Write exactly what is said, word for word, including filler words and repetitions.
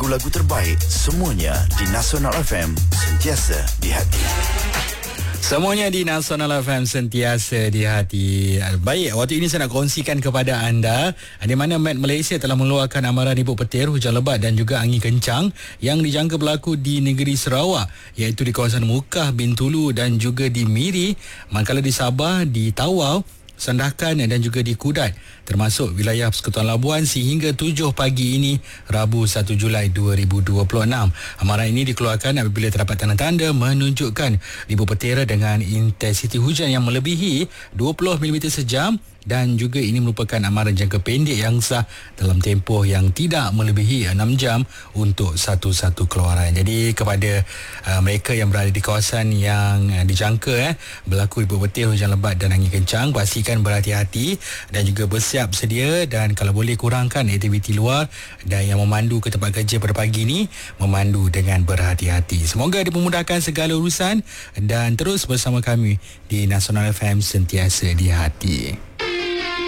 lagu-lagu terbaik, semuanya di Nasional F M, sentiasa di hati. Semuanya di Nasional F M, sentiasa di hati. Baik, waktu ini saya nak kongsikan kepada anda di mana Met Malaysia telah mengeluarkan amaran ibu petir, hujan lebat dan juga angin kencang yang dijangka berlaku di negeri Sarawak, iaitu di kawasan Mukah, Bintulu dan juga di Miri, manakala di Sabah, di Tawau, Sandakan dan juga di Kudat, termasuk wilayah Persekutuan Labuan sehingga tujuh pagi ini, Rabu satu Julai dua ribu dua puluh enam. Amaran ini dikeluarkan apabila terdapat tanda-tanda menunjukkan ibu petir dengan intensiti hujan yang melebihi dua puluh milimeter sejam, dan juga ini merupakan amaran jangka pendek yang sah dalam tempoh yang tidak melebihi enam jam untuk satu-satu keluaran. Jadi kepada uh, mereka yang berada di kawasan yang uh, dijangka eh, berlaku ibu petir, hujan lebat dan angin kencang, pastikan berhati-hati dan juga bersiap sedia, dan kalau boleh kurangkan aktiviti luar, dan yang memandu ke tempat kerja pada pagi ini memandu dengan berhati-hati. Semoga dipermudahkan segala urusan dan terus bersama kami di Nasional F M, sentiasa di hati.